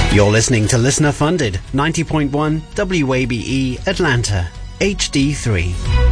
You're listening to Listener Funded, 90.1 WABE Atlanta, HD3.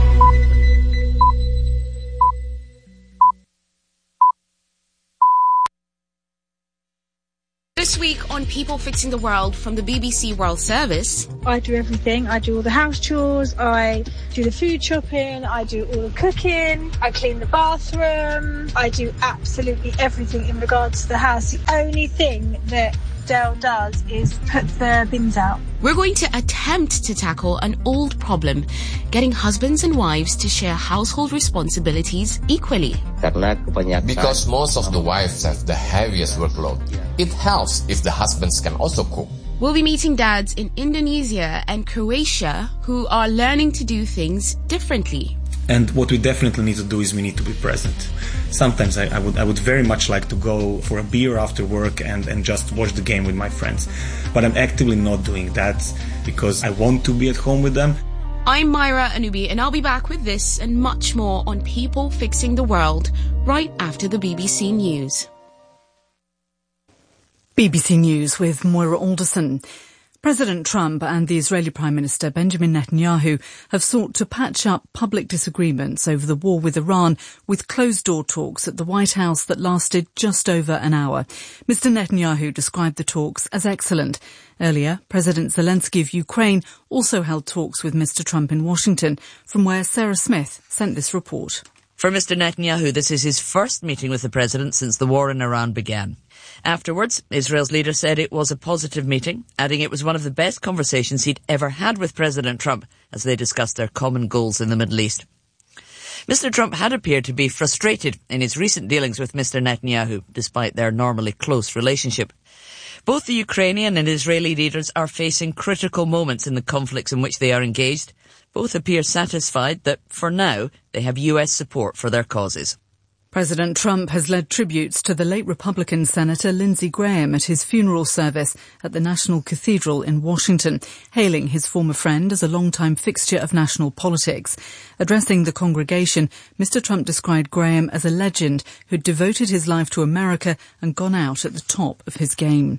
This week on People Fixing the World from the BBC World Service. I do everything. I do all the house chores, I do the food shopping, I do all the cooking, I clean the bathroom, I do absolutely everything in regards to the house. The only thing that Dale does is put the bins out. We're going to attempt to tackle an old problem, getting husbands and wives to share household responsibilities equally. Because most of the wives have the heaviest workload, it helps if the husbands can also cook. We'll be meeting dads in Indonesia and Croatia who are learning to do things differently. And what we definitely need to do is we need to be present. Sometimes I would very much like to go for a beer after work and just watch the game with my friends. But I'm actively not doing that because I want to be at home with them. I'm Myra Anubi, and I'll be back with this and much more on People Fixing the World right after the BBC News. BBC News with Moira Alderson. President Trump and the Israeli Prime Minister Benjamin Netanyahu have sought to patch up public disagreements over the war with Iran with closed-door talks at the White House that lasted just over an hour. Mr. Netanyahu described the talks as excellent. Earlier, President Zelensky of Ukraine also held talks with Mr. Trump in Washington, from where Sarah Smith sent this report. For Mr. Netanyahu, this is his first meeting with the president since the war in Iran began. Afterwards, Israel's leader said it was a positive meeting, adding it was one of the best conversations he'd ever had with President Trump as they discussed their common goals in the Middle East. Mr. Trump had appeared to be frustrated in his recent dealings with Mr. Netanyahu, despite their normally close relationship. Both the Ukrainian and Israeli leaders are facing critical moments in the conflicts in which they are engaged. Both appear satisfied that, for now, they have US support for their causes. President Trump has led tributes to the late Republican Senator Lindsey Graham at his funeral service at the National Cathedral in Washington, hailing his former friend as a long-time fixture of national politics. Addressing the congregation, Mr. Trump described Graham as a legend who'd devoted his life to America and gone out at the top of his game.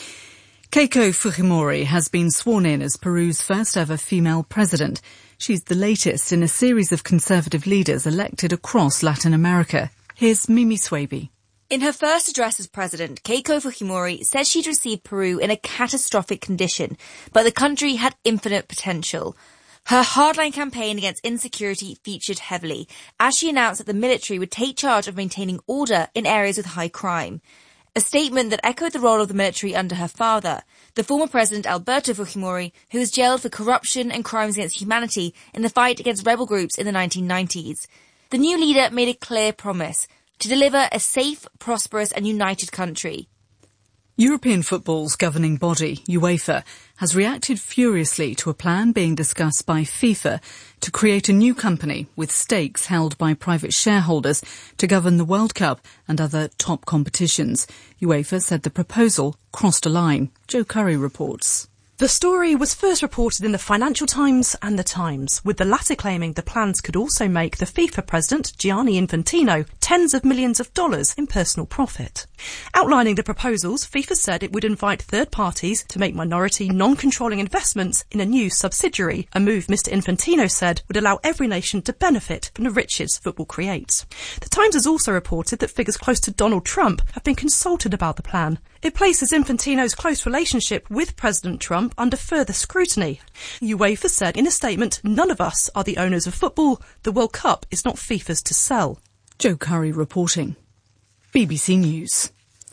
Keiko Fujimori has been sworn in as Peru's first ever female president. She's the latest in a series of conservative leaders elected across Latin America. Here's Mimi Swaby. In her first address as president, Keiko Fujimori says she'd received Peru in a catastrophic condition, but the country had infinite potential. Her hardline campaign against insecurity featured heavily, as she announced that the military would take charge of maintaining order in areas with high crime. A statement that echoed the role of the military under her father, the former president Alberto Fujimori, who was jailed for corruption and crimes against humanity in the fight against rebel groups in the 1990s. The new leader made a clear promise to deliver a safe, prosperous and united country. European football's governing body, UEFA, has reacted furiously to a plan being discussed by FIFA to create a new company with stakes held by private shareholders to govern the World Cup and other top competitions. UEFA said the proposal crossed a line. Joe Curry reports. The story was first reported in the Financial Times and the Times, with the latter claiming the plans could also make the FIFA president, Gianni Infantino, tens of millions of dollars in personal profit. Outlining the proposals, FIFA said it would invite third parties to make minority, non-controlling investments in a new subsidiary, a move Mr. Infantino said would allow every nation to benefit from the riches football creates. The Times has also reported that figures close to Donald Trump have been consulted about the plan. It places Infantino's close relationship with President Trump under further scrutiny. UEFA said in a statement, "None of us are the owners of football. The World Cup is not FIFA's to sell." Joe Curry reporting. BBC News.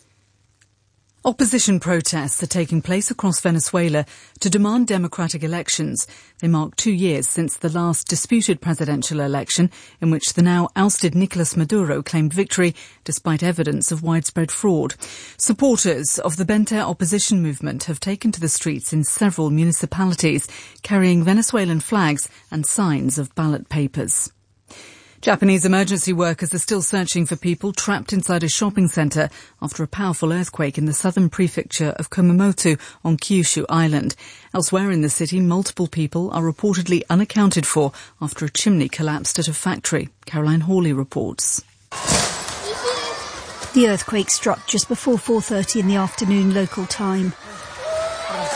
Opposition protests are taking place across Venezuela to demand democratic elections. They mark 2 years since the last disputed presidential election, in which the now ousted Nicolas Maduro claimed victory despite evidence of widespread fraud. Supporters of the Bente opposition movement have taken to the streets in several municipalities, carrying Venezuelan flags and signs of ballot papers. Japanese emergency workers are still searching for people trapped inside a shopping centre after a powerful earthquake in the southern prefecture of Kumamoto on Kyushu Island. Elsewhere in the city, multiple people are reportedly unaccounted for after a chimney collapsed at a factory. Caroline Hawley reports. The earthquake struck just before 4:30 in the afternoon local time.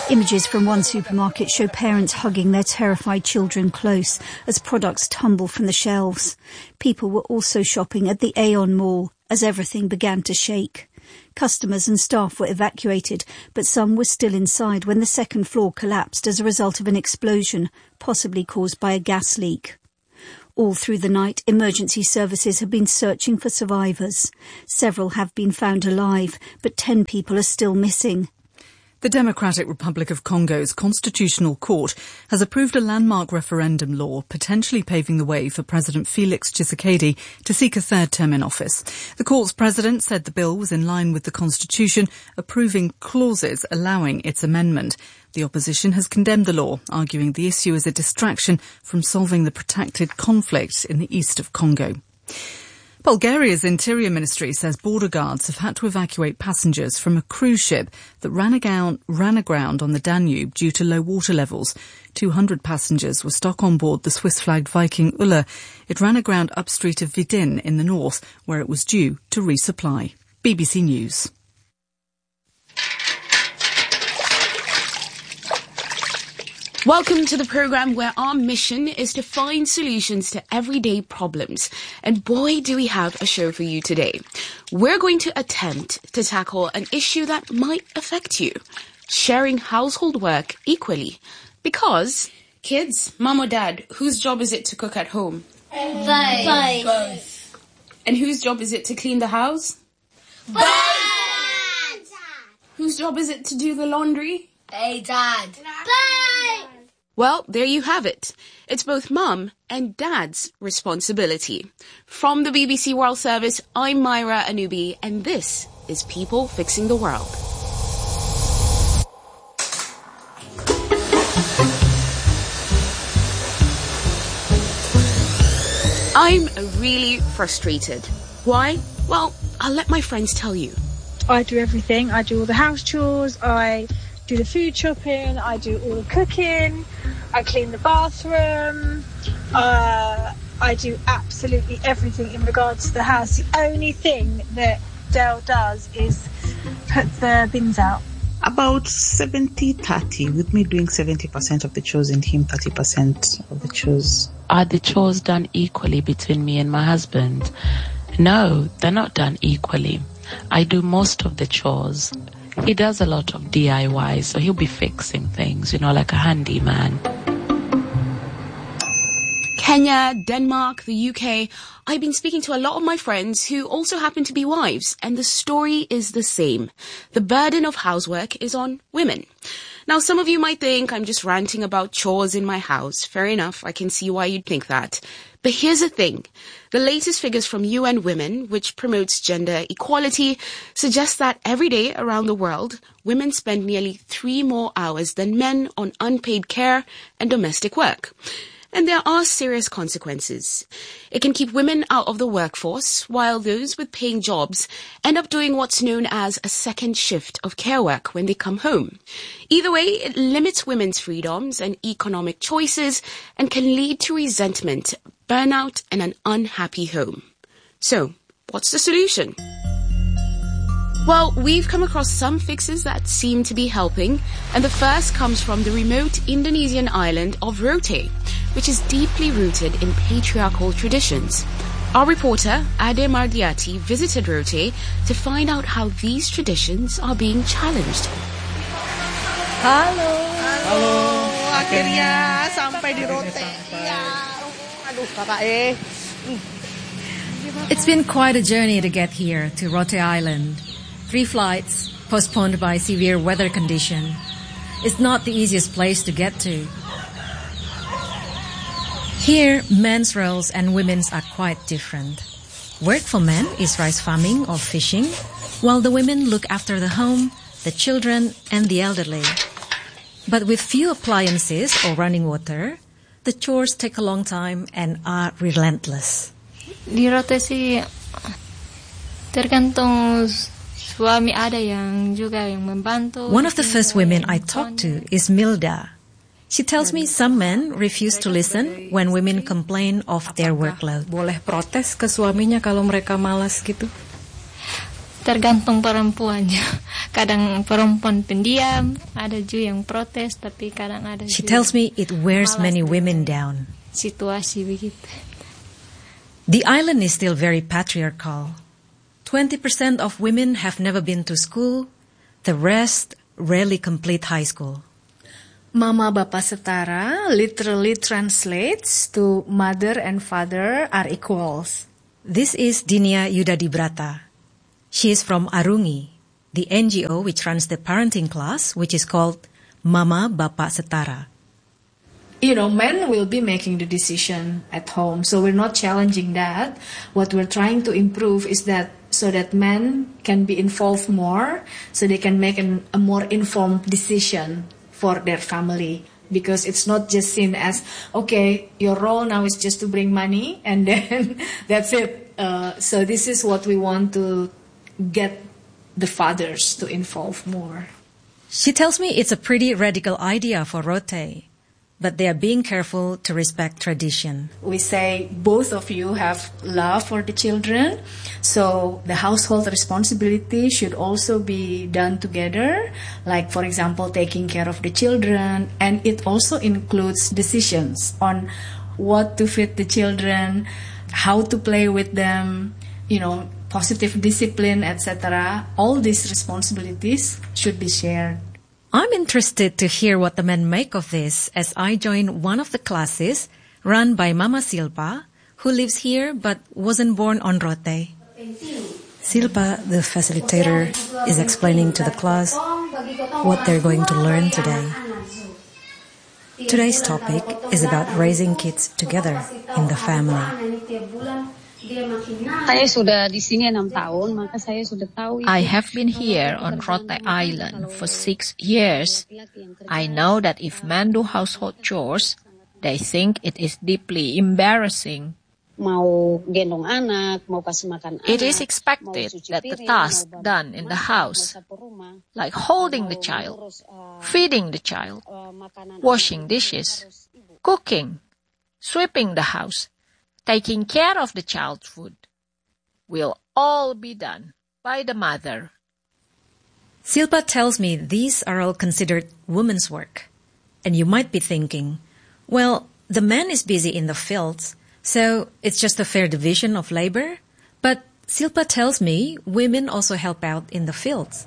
Images from one supermarket show parents hugging their terrified children close as products tumble from the shelves. People were also shopping at the Aeon Mall as everything began to shake. Customers and staff were evacuated, but some were still inside when the second floor collapsed as a result of an explosion, possibly caused by a gas leak. All through the night, emergency services have been searching for survivors. Several have been found alive, but 10 people are still missing. The Democratic Republic of Congo's Constitutional Court has approved a landmark referendum law potentially paving the way for President Felix Tshisekedi to seek a third term in office. The court's president said the bill was in line with the Constitution, approving clauses allowing its amendment. The opposition has condemned the law, arguing the issue is a distraction from solving the protracted conflict in the east of Congo. Bulgaria's Interior Ministry says border guards have had to evacuate passengers from a cruise ship that ran aground on the Danube due to low water levels. 200 passengers were stuck on board the Swiss-flagged Viking Ulla. It ran aground upstream of Vidin in the north, where it was due to resupply. BBC News. Welcome to the programme where our mission is to find solutions to everyday problems. And boy, do we have a show for you today. We're going to attempt to tackle an issue that might affect you. Sharing household work equally. Because, kids, mum or dad, whose job is it to cook at home? Both. And whose job is it to clean the house? Both. Whose job is it to do the laundry? Dad. Well, there you have it. It's both mum and dad's responsibility. From the BBC World Service, I'm Myra Anubi, and this is People Fixing the World. I'm really frustrated. Why? Well, I'll let my friends tell you. I do everything. I do all the house chores. I do the food shopping. I do all the cooking. I clean the bathroom. I do absolutely everything in regards to the house. The only thing that Dale does is put the bins out. About 70-30, with me doing 70% of the chores and him 30% of the chores. Are the chores done equally between me and my husband? No, they're not done equally. I do most of the chores. He does a lot of DIY, so he'll be fixing things, like a handyman. Kenya, Denmark, the UK. I've been speaking to a lot of my friends who also happen to be wives, and the story is the same. The burden of housework is on women. Now, some of you might think I'm just ranting about chores in my house. Fair enough, I can see why you'd think that. But here's the thing. The latest figures from UN Women, which promotes gender equality, suggest that every day around the world, women spend nearly 3 more hours than men on unpaid care and domestic work. And there are serious consequences. It can keep women out of the workforce, while those with paying jobs end up doing what's known as a second shift of care work when they come home. Either way, it limits women's freedoms and economic choices and can lead to resentment, burnout, and an unhappy home. So, what's the solution? Well, we've come across some fixes that seem to be helping, and the first comes from the remote Indonesian island of Rote, which is deeply rooted in patriarchal traditions. Our reporter, Ade Mardiati, visited Rote to find out how these traditions are being challenged. Halo, akhirnya sampai di Rote. Aduh, kakak It's been quite a journey to get here, to Rote Island. 3 flights, postponed by severe weather condition. It's not the easiest place to get to. Here, men's roles and women's are quite different. Work for men is rice farming or fishing, while the women look after the home, the children, and the elderly. But with few appliances or running water, the chores take a long time and are relentless. Di Rote sih tergantung. One of the first women I talked to is Milda. She tells me some men refuse to listen when women complain of their workload. Boleh protes ke suaminya kalau mereka malas gitu? tergantung perempuannya. Kadang perempuan pendiam, ada juga yang protes, tapi kadang ada She juga tells me it wears many women down. situasi begitu. The island is still very patriarchal. 20% of women have never been to school. The rest rarely complete high school. Mama Bapa Setara literally translates to mother and father are equals. This is Dinia Yudadibrata. She is from Arungi, the NGO which runs the parenting class, which is called Mama Bapa Setara. You know, men will be making the decision at home, so we're not challenging that. What we're trying to improve is that so that men can be involved more, so they can make a more informed decision for their family. Because it's not just seen as, okay, your role now is just to bring money and then that's it. So this is what we want to get the fathers to involve more. She tells me it's a pretty radical idea for Rote, but they are being careful to respect tradition. We say both of you have love for the children, so the household responsibility should also be done together, like for example taking care of the children, and it also includes decisions on what to feed the children, how to play with them, you know, positive discipline, etc. All these responsibilities should be shared. I'm interested to hear what the men make of this as I join one of the classes run by Mama Silpa, who lives here but wasn't born on Rote. Silpa, the facilitator, is explaining to the class what they're going to learn today. Today's topic is about raising kids together in the family. Saya sudah di sini 6 tahun, maka saya sudah tahu. I have been here on Rote Island for 6 years. I know that if men do household chores, they think it is deeply embarrassing. Mau gendong anak, mau kasih makan anak. It is expected that the tasks done in the house, like holding the child, feeding the child, washing dishes, cooking, sweeping the house, taking care of the child's food, will all be done by the mother. Silpa tells me these are all considered women's work. And you might be thinking, well, the man is busy in the fields, so it's just a fair division of labor. But Silpa tells me women also help out in the fields.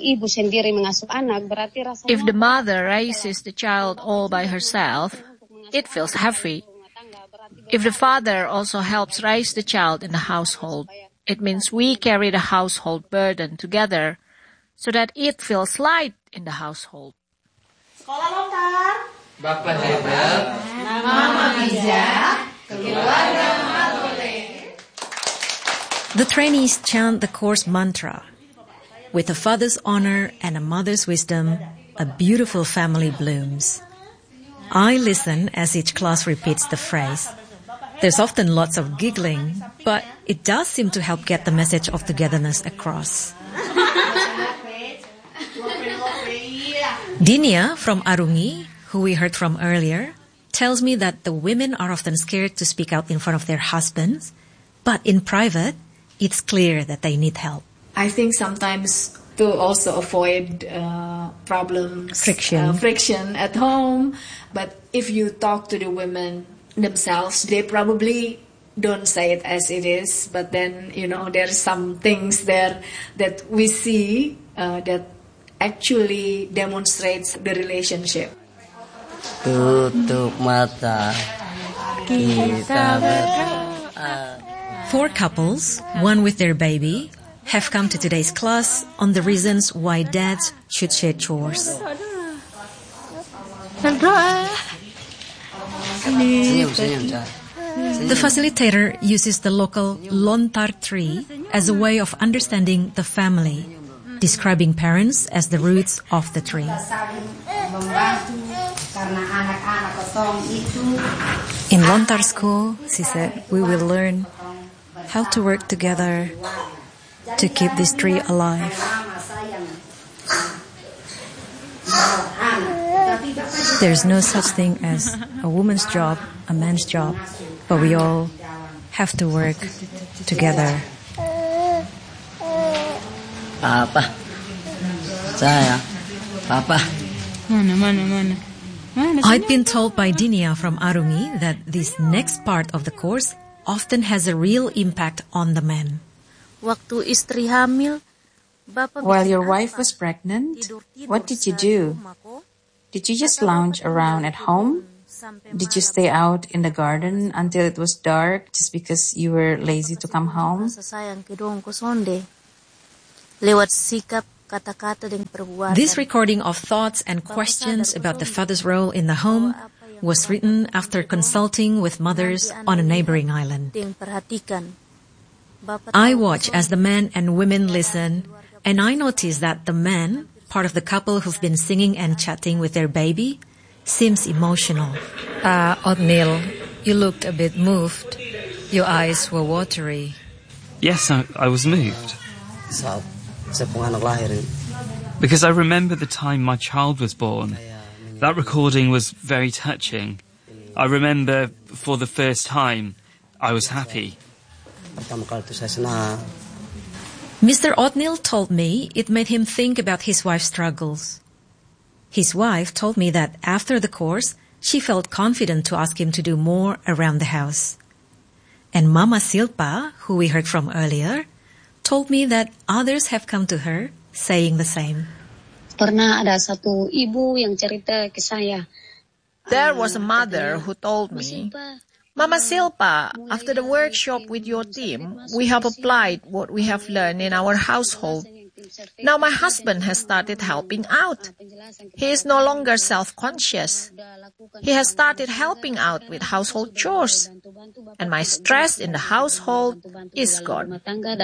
If the mother raises the child all by herself, it feels heavy. If the father also helps raise the child in the household, it means we carry the household burden together so that it feels light in the household. Sekolah lontar. Bapak hebat. Mama bijak. Keluarga Rote. The trainees chant the course mantra. With a father's honor and a mother's wisdom, a beautiful family blooms. I listen as each class repeats the phrase. There's often lots of giggling, but it does seem to help get the message of togetherness across. Dinia from Arungi, who we heard from earlier, tells me that the women are often scared to speak out in front of their husbands, but in private, it's clear that they need help. I think sometimes to also avoid problems, friction at home. But if you talk to the women themselves, they probably don't say it as it is. But then, you know, there's some things there that we see that actually demonstrates the relationship. Tutup mata, kita berdoa. 4 couples, one with their baby, have come to today's class on the reasons why dads should share chores. The facilitator uses the local lontar tree as a way of understanding the family, describing parents as the roots of the tree. In lontar school, she said, we will learn how to work together to keep this tree alive. There's no such thing as a woman's job, a man's job, but we all have to work together. Papa. Saya. Papa. Mana. I'd been told by Dinia from Arungi that this next part of the course often has a real impact on the men. Waktu istri hamil, while your wife was pregnant, what did you do? Did you just lounge around at home? Did you stay out in the garden until it was dark just because you were lazy to come home? This recording of thoughts and questions about the father's role in the home was written after consulting with mothers on a neighboring island. I watch as the men and women listen, and I notice that the man, part of the couple who've been singing and chatting with their baby, seems emotional. Othniel, you looked a bit moved. Your eyes were watery. Yes, I was moved. Because I remember the time my child was born. That recording was very touching. I remember for the first time, I was happy. Mr. Othniel told me it made him think about his wife's struggles. His wife told me that after the course, she felt confident to ask him to do more around the house. And Mama Silpa, who we heard from earlier, told me that others have come to her saying the same. There was a mother who told me, Mama Silpa, after the workshop with your team, we have applied what we have learned in our household. Now my husband has started helping out. He is no longer self-conscious. He has started helping out with household chores. And my stress in the household is gone.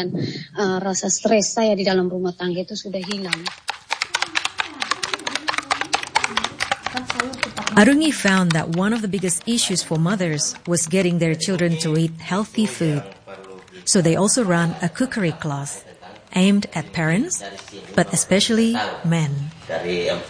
Arungi found that one of the biggest issues for mothers was getting their children to eat healthy food. So they also ran a cookery class aimed at parents, but especially men. The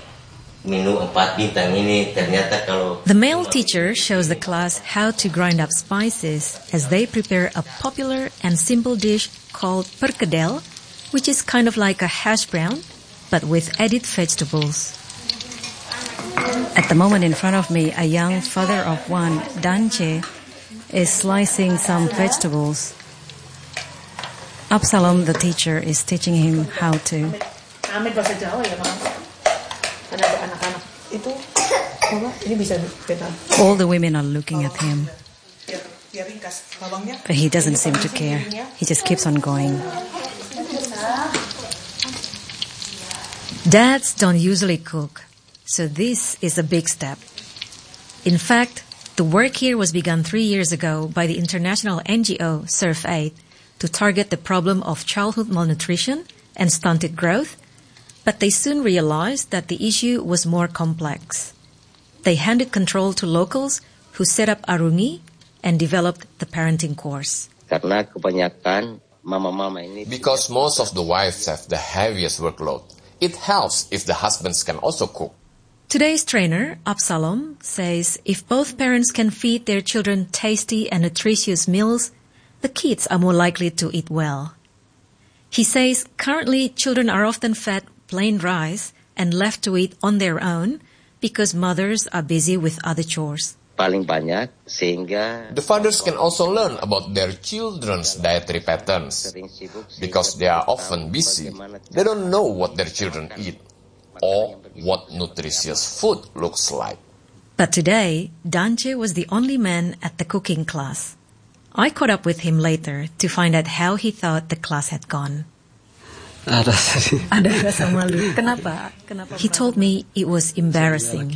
male teacher shows the class how to grind up spices as they prepare a popular and simple dish called perkedel, which is kind of like a hash brown, but with added vegetables. At the moment in front of me, a young father of one, Danche, is slicing some vegetables. Absalom, the teacher, is teaching him how to. All the women are looking at him. But he doesn't seem to care. He just keeps on going. Dads don't usually cook, so this is a big step. In fact, the work here was begun 3 years ago by the international NGO Surf Aid to target the problem of childhood malnutrition and stunted growth, but they soon realized that the issue was more complex. They handed control to locals who set up Arungi and developed the parenting course. Because most of the wives have the heaviest workload, it helps if the husbands can also cook. Today's trainer, Absalom, says if both parents can feed their children tasty and nutritious meals, the kids are more likely to eat well. He says currently children are often fed plain rice and left to eat on their own because mothers are busy with other chores. The fathers can also learn about their children's dietary patterns. Because they are often busy, they don't know what their children eat or what nutritious food looks like. But today, Danche was the only man at the cooking class. I caught up with him later to find out how he thought the class had gone. Ada rasa malu. Kenapa? He told me it was embarrassing.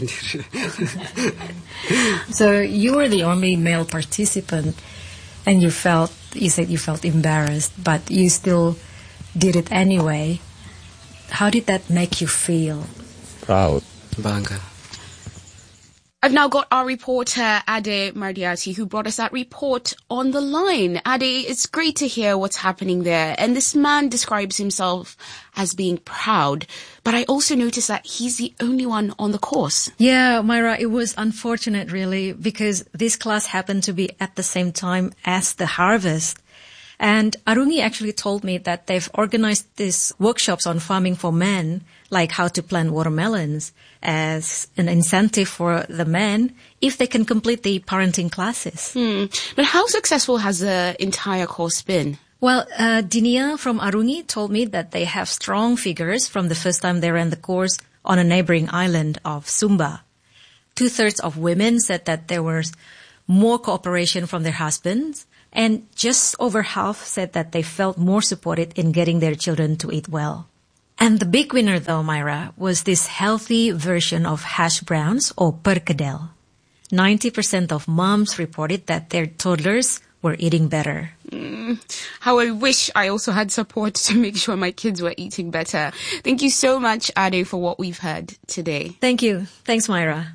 So you were the only male participant and you said you felt embarrassed, but you still did it anyway. How did that make you feel? Proud. Bangga. I've now got our reporter, Ade Mardiati, who brought us that report on the line. Ade, it's great to hear what's happening there. And this man describes himself as being proud. But I also noticed that he's the only one on the course. Yeah, Myra, it was unfortunate, really, because this class happened to be at the same time as the harvest. And Arungi actually told me that they've organized these workshops on farming for men, like how to plant watermelons, as an incentive for the men if they can complete the parenting classes. But how successful has the entire course been? Well, Dinia from Arungi told me that they have strong figures from the first time they ran the course on a neighboring island of Sumba. 2/3 of women said that there was more cooperation from their husbands, and just over half said that they felt more supported in getting their children to eat well. And the big winner, though, Myra, was this healthy version of hash browns or perkedel. 90% of moms reported that their toddlers were eating better. How I wish I also had support to make sure my kids were eating better. Thank you so much, Ade, for what we've heard today. Thank you. Thanks, Myra.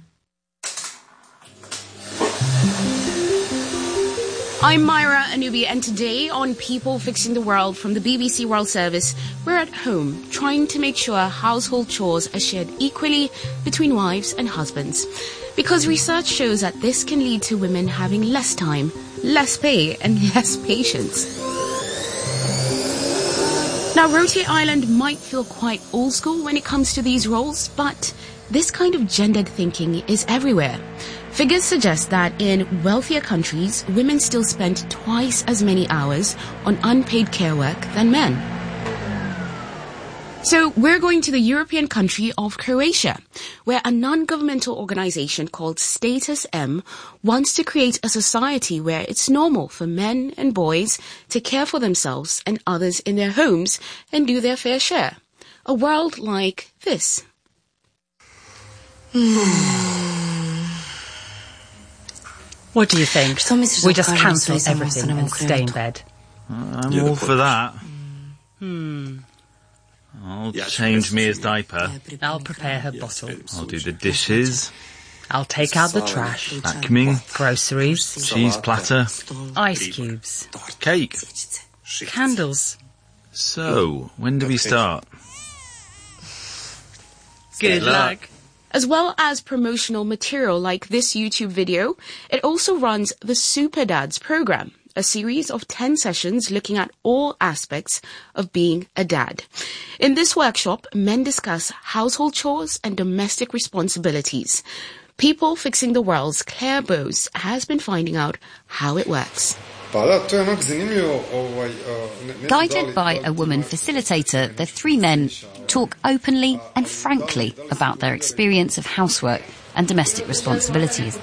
I'm Myra Anubi, and today on People Fixing the World from the BBC World Service, we're at home trying to make sure household chores are shared equally between wives and husbands. Because research shows that this can lead to women having less time, less pay, and less patience. Now, Rote Island might feel quite old school when it comes to these roles, but this kind of gendered thinking is everywhere. Figures suggest that in wealthier countries, women still spend twice as many hours on unpaid care work than men. So we're going to the European country of Croatia, where a non-governmental organization called Status M wants to create a society where it's normal for men and boys to care for themselves and others in their homes and do their fair share. A world like this. What do you think? We just cancel everything and stay in bed. I'm all for that. I'll change Mia's diaper. I'll prepare her bottle. I'll do the dishes. I'll take out the trash. Vacuuming. Groceries. Cheese platter. Ice cubes. Cake. Candles. So, when do we start? Good luck. As well as promotional material like this YouTube video, it also runs the Super Dads program, a series of 10 sessions looking at all aspects of being a dad. In this workshop, men discuss household chores and domestic responsibilities. People Fixing the World's Claire Bowes has been finding out how it works. Guided by a woman facilitator, the three men talk openly and frankly about their experience of housework and domestic responsibilities.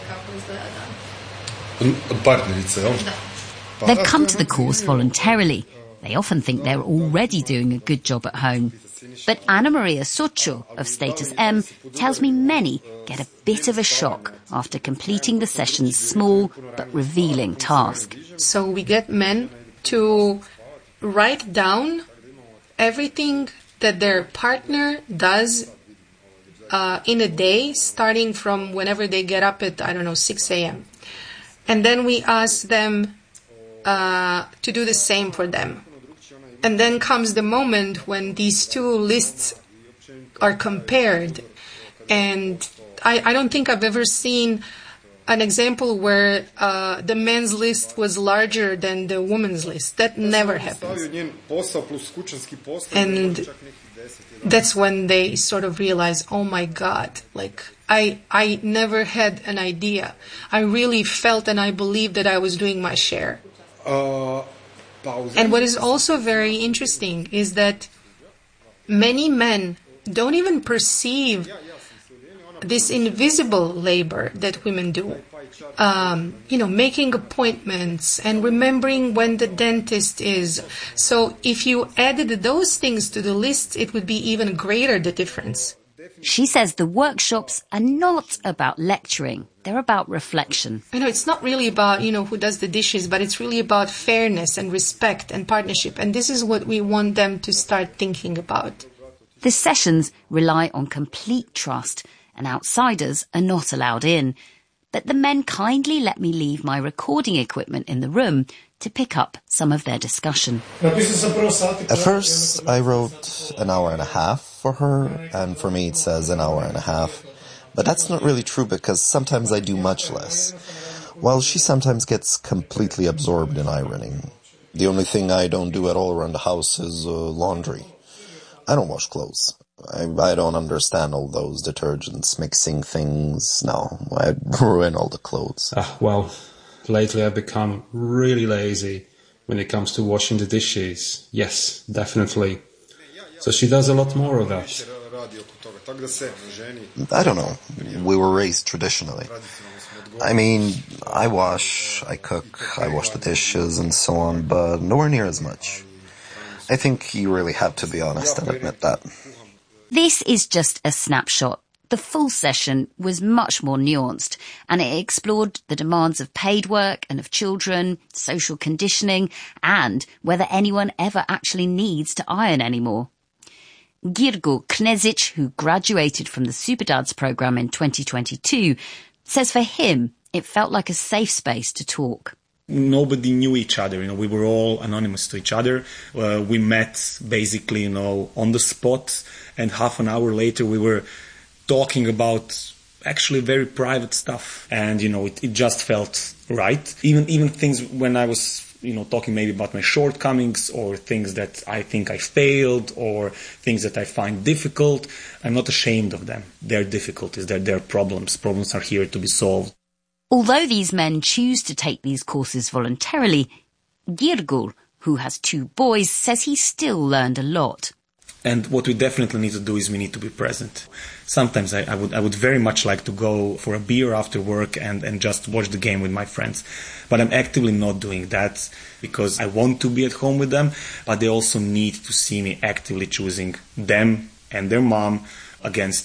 They've come to the course voluntarily. They often think they're already doing a good job at home. But Anna Maria Socho of Status M tells me many get a bit of a shock after completing the session's small but revealing task. So we get men to write down everything that their partner does in a day, starting from whenever they get up at, 6 a.m. And then we ask them to do the same for them. And then comes the moment when these two lists are compared. And I don't think I've ever seen an example where the men's list was larger than the woman's list. That never happens. And that's when they sort of realize, oh my God, I never had an idea. I really felt and I believed that I was doing my share. And what is also very interesting is that many men don't even perceive this invisible labor that women do. Making appointments and remembering when the dentist is. So if you added those things to the list, it would be even greater, the difference. She says the workshops are not about lecturing. They're about reflection. It's not really about, who does the dishes, but it's really about fairness and respect and partnership. And this is what we want them to start thinking about. The sessions rely on complete trust, and outsiders are not allowed in. But the men kindly let me leave my recording equipment in the room to pick up some of their discussion. At first, I wrote an hour and a half for her, and for me it says an hour and a half. But that's not really true because sometimes I do much less, while she sometimes gets completely absorbed in ironing. The only thing I don't do at all around the house is laundry. I don't wash clothes. I don't understand all those detergents mixing things. No, I ruin all the clothes. Well, lately I've become really lazy when it comes to washing the dishes. Yes, definitely. So she does a lot more of that. I don't know. We were raised traditionally. I mean, I wash, I cook, I wash the dishes and so on, but nowhere near as much. I think you really have to be honest and admit that. This is just a snapshot. The full session was much more nuanced, and it explored the demands of paid work and of children, social conditioning, and whether anyone ever actually needs to iron anymore. Girgo Knezic, who graduated from the Superdads program in 2022, says for him it felt like a safe space to talk. Nobody knew each other, we were all anonymous to each other. We met basically, on the spot, and half an hour later we were talking about actually very private stuff, and it just felt right. Even things when I was talking maybe about my shortcomings or things that I think I failed or things that I find difficult, I'm not ashamed of them. They're difficulties, they're their problems. Problems are here to be solved. Although these men choose to take these courses voluntarily, Girgul, who has 2 boys, says he still learned a lot. And what we definitely need to do is we need to be present. Sometimes I would very much like to go for a beer after work and just watch the game with my friends. But I'm actively not doing that because I want to be at home with them, but they also need to see me actively choosing them and their mom against,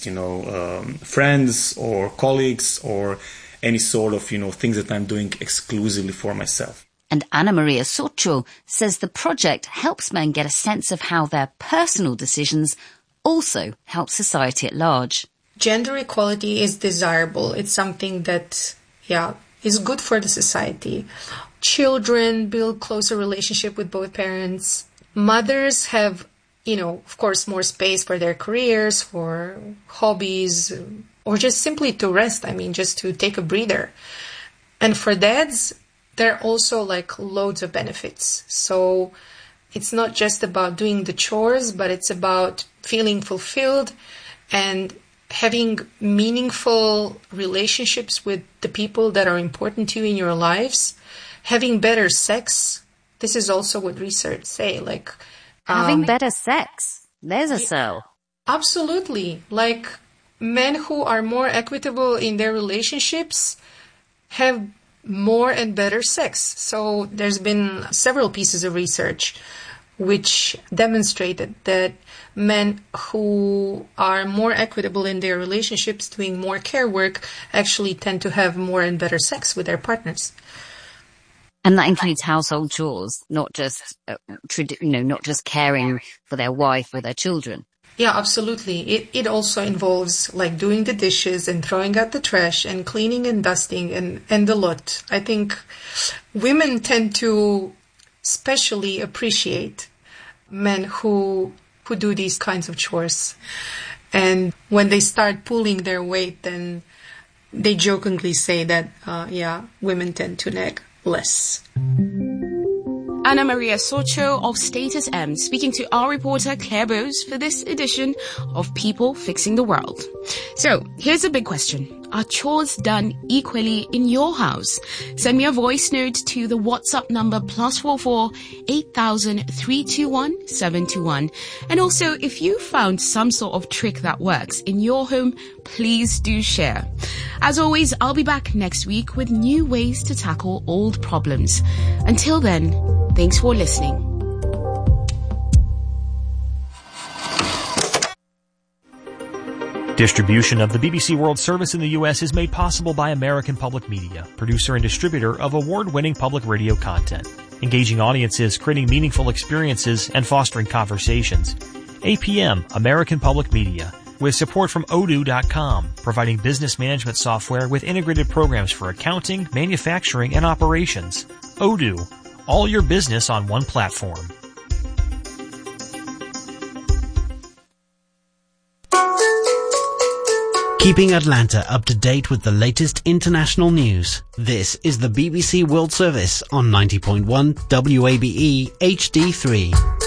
friends or colleagues or any sort of, things that I'm doing exclusively for myself. And Ana Maria Socho says the project helps men get a sense of how their personal decisions also help society at large. Gender equality is desirable. It's something that, is good for the society. Children build closer relationship with both parents. Mothers have, of course, more space for their careers, for hobbies, or just simply to rest. Just to take a breather. And for dads, there are also loads of benefits. So it's not just about doing the chores, but it's about feeling fulfilled and having meaningful relationships with the people that are important to you in your lives, having better sex. This is also what research say. Having better sex. There's a cell. Absolutely. Men who are more equitable in their relationships have more and better sex. So there's been several pieces of research which demonstrated that men who are more equitable in their relationships, doing more care work, actually tend to have more and better sex with their partners. And that includes household chores, not just, not just caring for their wife or their children. Yeah, absolutely. It also involves doing the dishes and throwing out the trash and cleaning and dusting and a lot. I think women tend to especially appreciate men who do these kinds of chores. And when they start pulling their weight, then they jokingly say that, women tend to nag less. Ana Maria Socho of Status M speaking to our reporter Claire Bowes for this edition of People Fixing the World. So, here's a big question. Are chores done equally in your house? Send me a voice note to the WhatsApp number +44 8000 321 721. And also, if you found some sort of trick that works in your home, please do share. As always, I'll be back next week with new ways to tackle old problems. Until then, thanks for listening. Distribution of the BBC World Service in the U.S. is made possible by American Public Media, producer and distributor of award-winning public radio content, engaging audiences, creating meaningful experiences, and fostering conversations. APM, American Public Media, with support from Odoo.com, providing business management software with integrated programs for accounting, manufacturing, and operations. Odoo, all your business on one platform. Keeping Atlanta up to date with the latest international news. This is the BBC World Service on 90.1 WABE HD3.